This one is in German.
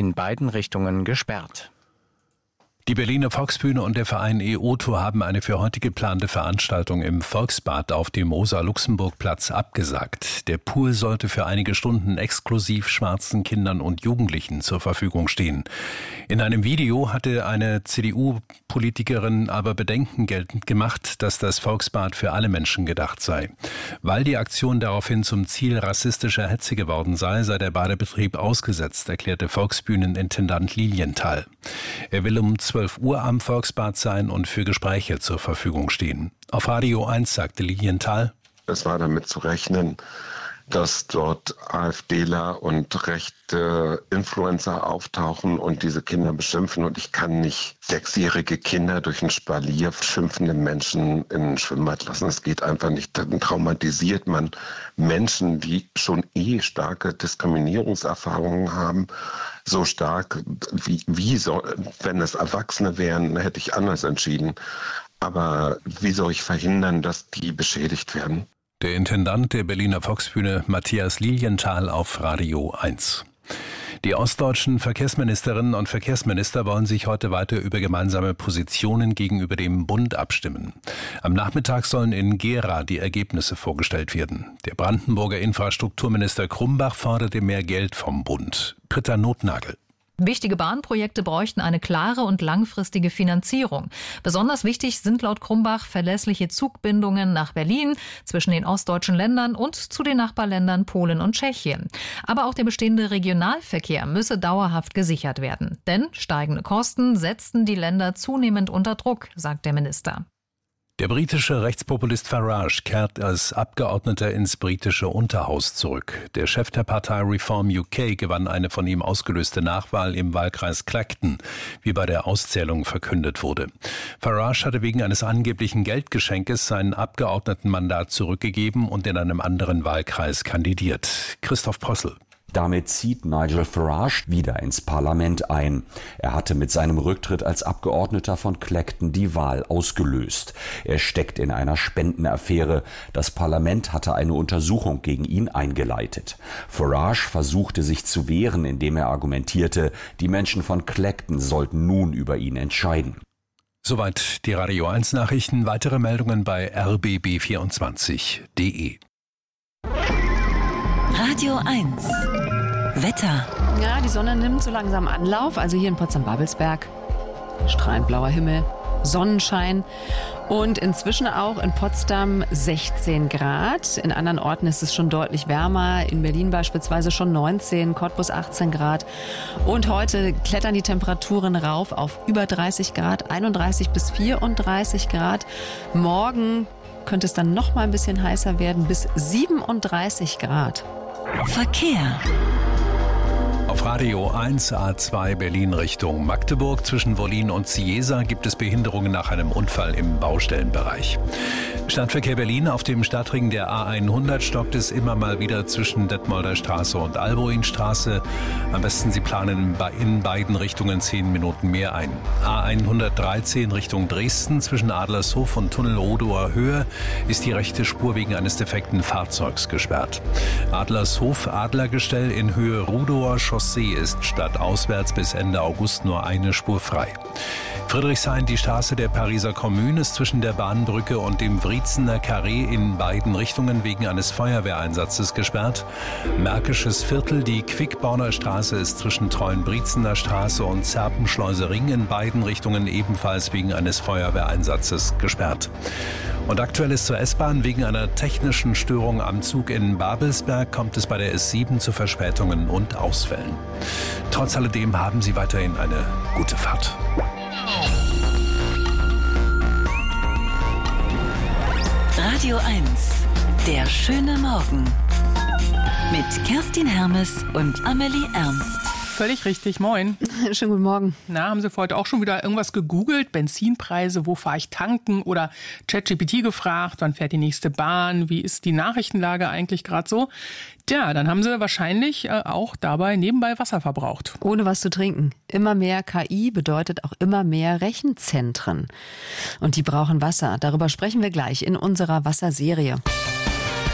in beiden Richtungen gesperrt. Die Berliner Volksbühne und der Verein EOTO haben eine für heute geplante Veranstaltung im Volksbad auf dem Rosa-Luxemburg-Platz abgesagt. Der Pool sollte für einige Stunden exklusiv schwarzen Kindern und Jugendlichen zur Verfügung stehen. In einem Video hatte eine CDU-Politikerin aber Bedenken geltend gemacht, dass das Volksbad für alle Menschen gedacht sei. Weil die Aktion daraufhin zum Ziel rassistischer Hetze geworden sei der Badebetrieb ausgesetzt, erklärte Volksbühnenintendant Lilienthal. Er will um 12 Uhr am Volksbad sein und für Gespräche zur Verfügung stehen. Auf Radio 1 sagte Lilienthal: Es war damit zu rechnen, dass dort AfDler und rechte Influencer auftauchen und diese Kinder beschimpfen. Und ich kann nicht 6-jährige Kinder durch ein Spalier schimpfende Menschen in ein Schwimmbad lassen. Es geht einfach nicht. Dann traumatisiert man Menschen, die schon starke Diskriminierungserfahrungen haben. So stark, wenn es Erwachsene wären, hätte ich anders entschieden. Aber wie soll ich verhindern, dass die beschädigt werden? Der Intendant der Berliner Volksbühne Matthias Lilienthal auf Radio 1. Die ostdeutschen Verkehrsministerinnen und Verkehrsminister wollen sich heute weiter über gemeinsame Positionen gegenüber dem Bund abstimmen. Am Nachmittag sollen in Gera die Ergebnisse vorgestellt werden. Der Brandenburger Infrastrukturminister Krumbach forderte mehr Geld vom Bund. Britta Notnagel. Wichtige Bahnprojekte bräuchten eine klare und langfristige Finanzierung. Besonders wichtig sind laut Krumbach verlässliche Zugbindungen nach Berlin, zwischen den ostdeutschen Ländern und zu den Nachbarländern Polen und Tschechien. Aber auch der bestehende Regionalverkehr müsse dauerhaft gesichert werden. Denn steigende Kosten setzten die Länder zunehmend unter Druck, sagt der Minister. Der britische Rechtspopulist Farage kehrt als Abgeordneter ins britische Unterhaus zurück. Der Chef der Partei Reform UK gewann eine von ihm ausgelöste Nachwahl im Wahlkreis Clacton, wie bei der Auszählung verkündet wurde. Farage hatte wegen eines angeblichen Geldgeschenkes sein Abgeordnetenmandat zurückgegeben und in einem anderen Wahlkreis kandidiert. Christoph Possel. Damit zieht Nigel Farage wieder ins Parlament ein. Er hatte mit seinem Rücktritt als Abgeordneter von Clacton die Wahl ausgelöst. Er steckt in einer Spendenaffäre. Das Parlament hatte eine Untersuchung gegen ihn eingeleitet. Farage versuchte sich zu wehren, indem er argumentierte, die Menschen von Clacton sollten nun über ihn entscheiden. Soweit die Radio 1 Nachrichten. Weitere Meldungen bei rbb24.de. Radio 1 Wetter. Ja, die Sonne nimmt so langsam Anlauf. Also hier in Potsdam-Babelsberg strahlend blauer Himmel, Sonnenschein und inzwischen auch in Potsdam 16 Grad. In anderen Orten ist es schon deutlich wärmer. In Berlin beispielsweise schon 19, Cottbus 18 Grad. Und heute klettern die Temperaturen rauf auf über 30 Grad, 31 bis 34 Grad. Morgen könnte es dann noch mal ein bisschen heißer werden, bis 37 Grad. Verkehr. Auf Radio 1 A2 Berlin Richtung Magdeburg zwischen Wollin und Ciesa gibt es Behinderungen nach einem Unfall im Baustellenbereich. Stadtverkehr Berlin: Auf dem Stadtring der A100 stockt es immer mal wieder zwischen Detmolder Straße und Alboinstraße. Am besten Sie planen in beiden Richtungen 10 Minuten mehr ein. A113 Richtung Dresden zwischen Adlershof und Tunnel Rudower Höhe ist die rechte Spur wegen eines defekten Fahrzeugs gesperrt. Adlershof Adlergestell in Höhe Rudower Chaussee ist stadtauswärts bis Ende August nur eine Spur frei. Friedrichshain: Die Straße der Pariser Kommune ist zwischen der Bahnbrücke und dem Wriezener Carré in beiden Richtungen wegen eines Feuerwehreinsatzes gesperrt. Märkisches Viertel: Die Quickborner Straße ist zwischen Treuenbriezener Straße und Zerpenschleuse Ring in beiden Richtungen ebenfalls wegen eines Feuerwehreinsatzes gesperrt. Und aktuell ist zur S-Bahn: Wegen einer technischen Störung am Zug in Babelsberg kommt es bei der S7 zu Verspätungen und Ausfällen. Trotz alledem haben Sie weiterhin eine gute Fahrt. Radio 1, der schöne Morgen. Mit Kerstin Hermes und Amelie Ernst. Völlig richtig, moin. Schönen guten Morgen. Na, haben Sie für heute auch schon wieder irgendwas gegoogelt? Benzinpreise, wo fahre ich tanken? Oder ChatGPT gefragt, wann fährt die nächste Bahn? Wie ist die Nachrichtenlage eigentlich gerade so? Tja, dann haben Sie wahrscheinlich auch dabei nebenbei Wasser verbraucht. Ohne was zu trinken. Immer mehr KI bedeutet auch immer mehr Rechenzentren. Und die brauchen Wasser. Darüber sprechen wir gleich in unserer Wasserserie.